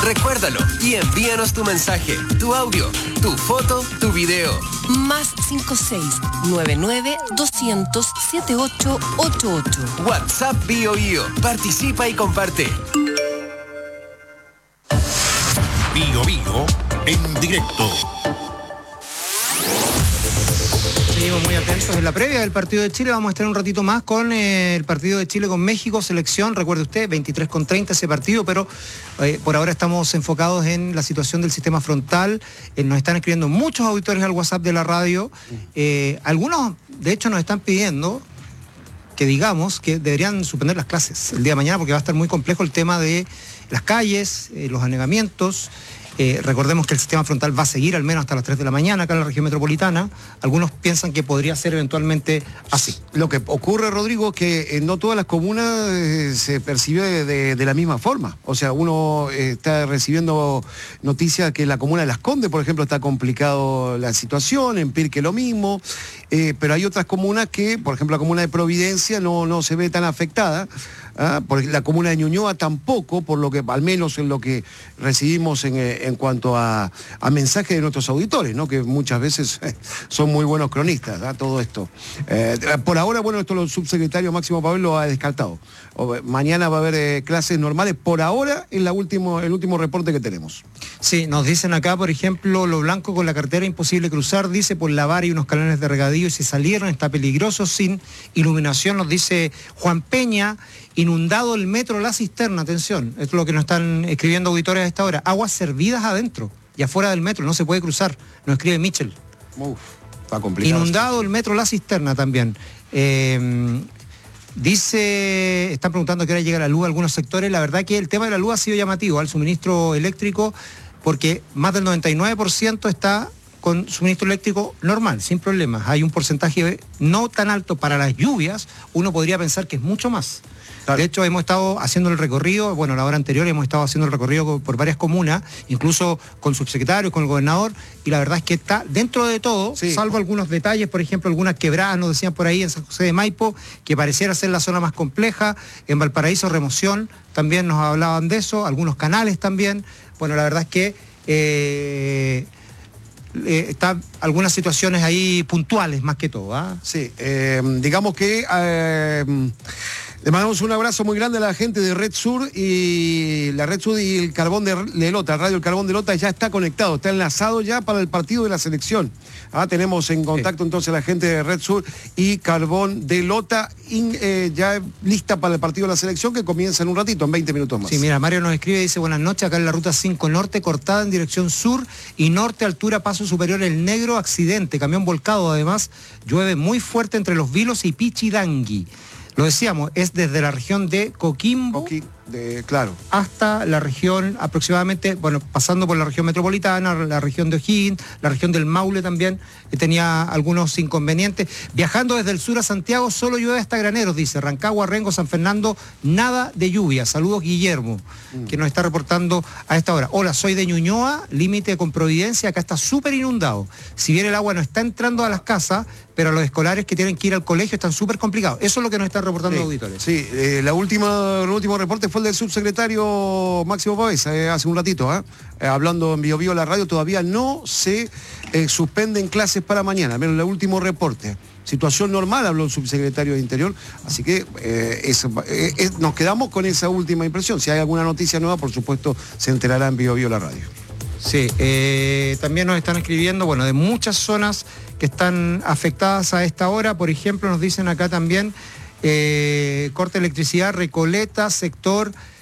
Recuérdalo y envíanos tu mensaje, tu audio, tu foto, tu video. Más 56-99-200-7888. WhatsApp BioBio. Participa y comparte. BioBio en directo. Seguimos muy atentos en la previa del partido de Chile. Vamos a estar un ratito más con el partido de Chile con México, selección. Recuerde usted, 23:30 ese partido, pero por ahora estamos enfocados en la situación del sistema frontal. Nos están escribiendo muchos auditores al WhatsApp de la radio. Algunos, de hecho, nos están pidiendo que digamos que deberían suspender las clases el día de mañana porque va a estar muy complejo el tema de las calles, los anegamientos. Recordemos que el sistema frontal va a seguir al menos hasta las 3 de la mañana acá en la región metropolitana. Algunos piensan que podría ser eventualmente así. Lo que ocurre, Rodrigo, es que no todas las comunas se percibe de la misma forma. O sea, uno está recibiendo noticias que en la comuna de Las Condes, por ejemplo, está complicado la situación, en Pirque lo mismo, pero hay otras comunas que, por ejemplo, la comuna de Providencia no se ve tan afectada. Por la comuna de Ñuñoa tampoco, por lo que al menos en lo que recibimos en cuanto a mensajes de nuestros auditores, ¿no? Que muchas veces son muy buenos cronistas, todo esto. Por ahora, bueno, esto el subsecretario Máximo Pavel lo ha descartado. Mañana va a haber clases normales, por ahora el último reporte que tenemos. Sí, nos dicen acá, por ejemplo, Lo Blanco con la carretera imposible cruzar, dice, por la vara y unos canales de regadío, y si salieron está peligroso, sin iluminación, nos dice Juan Peña. Inundado el metro La Cisterna, atención, esto es lo que nos están escribiendo auditores a esta hora. Aguas servidas adentro y afuera del metro, no se puede cruzar, nos escribe Mitchell. Está complicado. Inundado el metro La Cisterna también. Dice, están preguntando a qué hora llega la luz a algunos sectores. La verdad que el tema de la luz ha sido llamativo al suministro eléctrico, porque más del 99% está con suministro eléctrico normal, sin problemas. Hay un porcentaje no tan alto para las lluvias, uno podría pensar que es mucho más. Claro. De hecho, hemos estado haciendo el recorrido, bueno, la hora anterior hemos estado haciendo el recorrido por varias comunas, incluso con subsecretarios, con el gobernador, y la verdad es que está dentro de todo, sí, salvo algunos detalles, por ejemplo, algunas quebradas, nos decían por ahí en San José de Maipo, que pareciera ser la zona más compleja, en Valparaíso, Remoción, también nos hablaban de eso, algunos canales también. Bueno, la verdad es que están algunas situaciones ahí puntuales más que todo. Sí, digamos que le mandamos un abrazo muy grande a la gente de Red Sur y la Red Sur y el Carbón de Lota, Radio El Carbón de Lota ya está conectado, está enlazado ya para el partido de la selección. Tenemos en contacto entonces a la gente de Red Sur y Carbón de Lota ya lista para el partido de la selección que comienza en un ratito, en 20 minutos más. Sí, mira, Mario nos escribe, dice, buenas noches, acá en la ruta 5 Norte, cortada en dirección sur y norte, altura, paso superior, El Negro, accidente, camión volcado, además llueve muy fuerte entre Los Vilos y Pichidangui. Lo decíamos, es desde la región de Coquimbo claro, hasta la región aproximadamente, bueno, pasando por la región metropolitana, la región de O'Higgins, la región del Maule también, que tenía algunos inconvenientes. Viajando desde el sur a Santiago, solo llueve hasta Graneros, dice, Rancagua, Rengo, San Fernando, nada de lluvia. Saludos, Guillermo, que nos está reportando a esta hora. Hola, soy de Ñuñoa, límite con Providencia, acá está súper inundado. Si bien el agua no está entrando a las casas, pero los escolares que tienen que ir al colegio están súper complicados. Eso es lo que nos están reportando los auditores. Sí, el último reporte fue el del subsecretario Máximo Pavés, hace un ratito, hablando en BioBio la radio, todavía no se suspenden clases para mañana, al menos el último reporte. Situación normal, habló el subsecretario de Interior, así que nos quedamos con esa última impresión. Si hay alguna noticia nueva, por supuesto, se enterará en BioBio la radio. Sí, también nos están escribiendo, bueno, de muchas zonas que están afectadas a esta hora. Por ejemplo, nos dicen acá también, corte de electricidad, Recoleta, sector